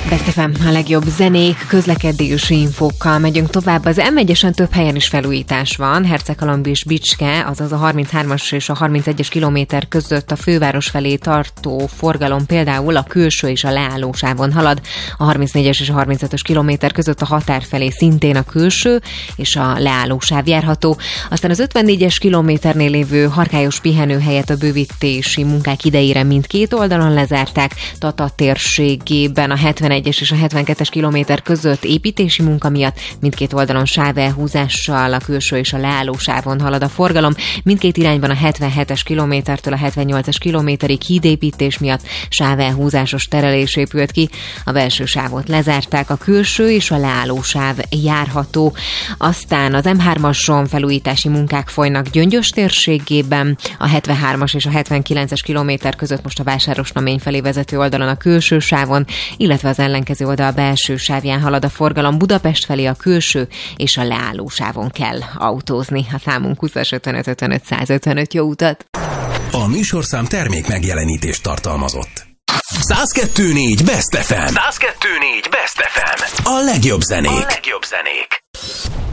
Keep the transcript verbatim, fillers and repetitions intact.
Best ef em, a legjobb zenék, közlekedési infókkal megyünk tovább. Az em egyesen több helyen is felújítás van. Herceghalomb és Bicske, azaz a harminchármas és a harmincegyes kilométer között a főváros felé tartó forgalom például a külső és a leállósávon halad. A harmincnégyes és a harmincötös kilométer között a határ felé szintén a külső és a leállósáv járható. Aztán az ötvennégyes kilométernél lévő harkályos pihenőhelyet a bővítési munkák idejére mindkét oldalon lezárták. Tata térségében a hetvenegyes és a hetvenkettes kilométer között építési munka miatt mindkét oldalon sávelhúzással a külső és a leállósávon halad a forgalom. Mindkét irányban a hetvenhetes kilométertől a hetvennyolcas kilométerig hídépítés miatt sávelhúzásos terelés épült ki. A belső sávot lezárták, a külső és a leállósáv járható. Aztán az em hármason felújítási munkák folynak Gyöngyös térségében, a hetvenhármas és a hetvenkilences kilométer között most a Vásárosnamény felé vezető oldalon a külső sávon, illetve az ellenkező oldal belső sávján halad a forgalom. Budapest felé a külső és a leálló sávon kell autózni. A számunk húszas ötvenöt ötvenöt százötvenöt. Jó utat! A műsorszám termék megjelenítést tartalmazott. száz kettő négy Best ef em. száz kettő négy Best ef em. A legjobb zenék. A legjobb zenék.